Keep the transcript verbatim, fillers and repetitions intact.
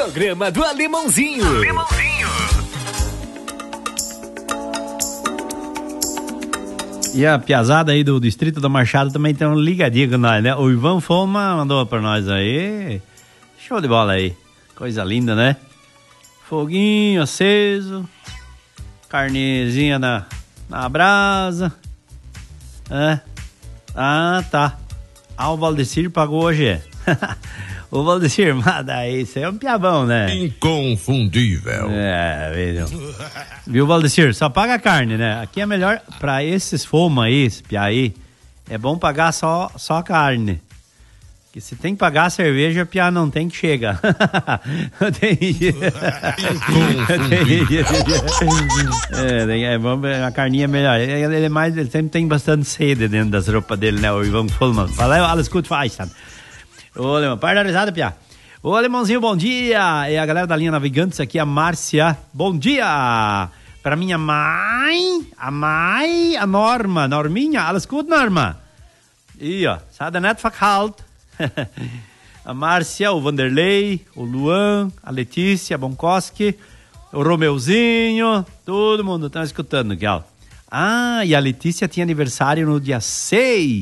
Programa do Alemãozinho. Alemãozinho. E a piazada aí do Distrito da Machado também tem um ligadinho com nós, né? O Ivan Foma mandou pra nós aí. Show de bola aí. Coisa linda, né? Foguinho aceso. Carnezinha na, na brasa. É. Ah, tá. Ah, o Valdecir pagou hoje, é. O Valdecir, mas daí, isso aí é um piabão, né? Inconfundível. É, viu? Viu, Valdecir? Só paga carne, né? Aqui é melhor, pra esses foma aí, esse piá aí, é bom pagar só, só carne. Porque se tem que pagar a cerveja, piá não tem que chegar. tem... é, é bom, a carninha é melhor. Ele, ele, é mais, ele sempre tem bastante sede dentro das roupas dele, né? O Ivan Fulman. Fala aí, alles gut, faz, sabe? Ô, Alemão, para da risada, piá. Ô, Alemãozinho, bom dia. É a galera da linha Navegantes aqui, a Márcia. Bom dia. Pra minha mãe, a mãe, a Norma. Norminha, alles gut, Norma? E, ó, sada net verkalt. A Márcia, o Vanderlei, o Luan, a Letícia Bonkoski, o Romeuzinho, todo mundo tá escutando aqui, ó. Ah, e a Letícia tinha aniversário no dia seis.